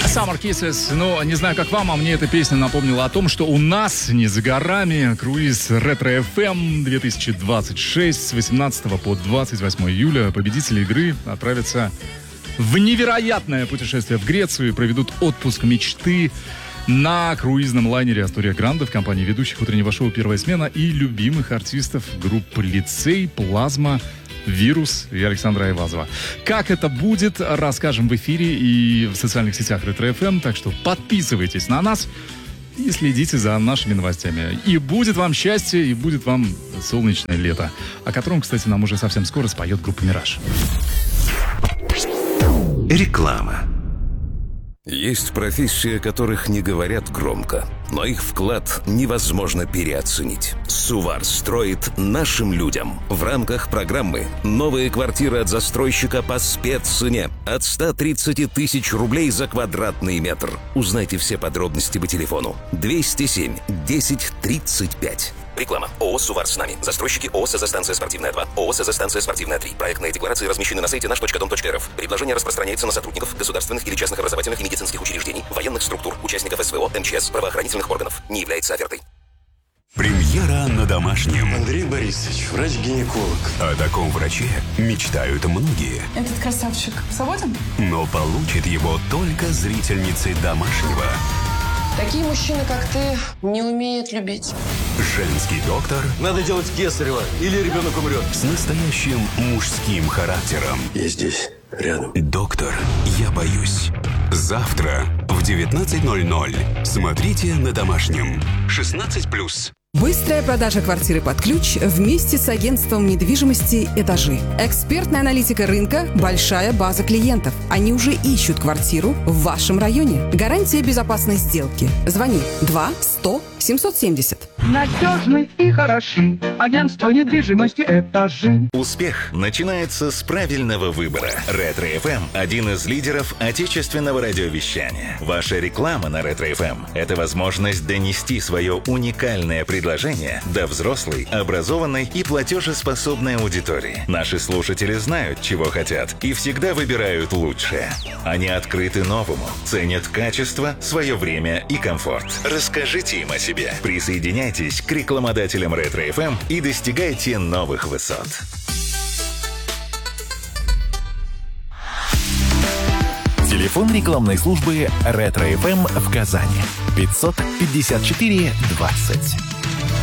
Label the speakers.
Speaker 1: Summer Kisses. Ну, не знаю, как вам, а мне эта песня напомнила о том, что у нас не за горами круиз Ретро FM 2026 с 18 по 28 июля. Победители игры отправятся в невероятное путешествие в Грецию и проведут отпуск мечты на круизном лайнере «Астория Гранде» в компании ведущих утреннего шоу «Первая смена» и любимых артистов группы «Лицей», «Плазма», «Вирус» и Александра Айвазова. Как это будет, расскажем в эфире и в социальных сетях Ретро FM, так что подписывайтесь на нас и следите за нашими новостями. И будет вам счастье, и будет вам солнечное лето, о котором, кстати, нам уже совсем скоро споет группа «Мираж».
Speaker 2: Реклама. Есть профессии, о которых не говорят громко, но их вклад невозможно переоценить. Сувар строит нашим людям. В рамках программы «Новые квартиры от застройщика по спеццене» от 130 тысяч рублей за квадратный метр. Узнайте все подробности по телефону 207 10 35. Реклама. ООО «Сувар с нами». Застройщики ООО «СЗ-станция спортивная 2», ООО «СЗ-станция спортивная 3». Проектные декларации размещены на сайте наш.дом.рф. Предложение распространяется на сотрудников государственных или частных образовательных и медицинских учреждений, военных структур, участников СВО, МЧС, правоохранительных органов. Не является офертой.
Speaker 3: Премьера на домашнем.
Speaker 4: Андрей Борисович, врач-гинеколог.
Speaker 3: О таком враче мечтают многие.
Speaker 5: Этот красавчик свободен?
Speaker 3: Но получит его только зрительницы домашнего.
Speaker 5: Такие мужчины, как ты, не умеют любить.
Speaker 3: Женский доктор.
Speaker 4: Надо делать кесарево, или ребенок умрет.
Speaker 3: С настоящим мужским характером.
Speaker 4: Я здесь, рядом.
Speaker 3: Доктор, я боюсь. Завтра в 19:00. Смотрите на домашнем. 16+.
Speaker 6: Быстрая продажа квартиры под ключ вместе с агентством недвижимости «Этажи». Экспертная аналитика рынка, большая база клиентов. Они уже ищут квартиру в вашем районе. Гарантия безопасной сделки. Звони 2-100-770.
Speaker 7: Надежный и хороший. Агентство недвижимости «Этажи».
Speaker 8: Успех начинается с правильного выбора. Ретро FM – один из лидеров отечественного радиовещания. Ваша реклама на Ретро FM – это возможность донести свое уникальное предложение до взрослой, образованной и платежеспособной аудитории. Наши слушатели знают, чего хотят, и всегда выбирают лучшее. Они открыты новому, ценят качество, свое время и комфорт. Расскажите им о себе. Присоединяйтесь к рекламодателям Ретро FM и достигайте новых высот.
Speaker 9: Телефон рекламной службы Ретро FM в Казани 554 20.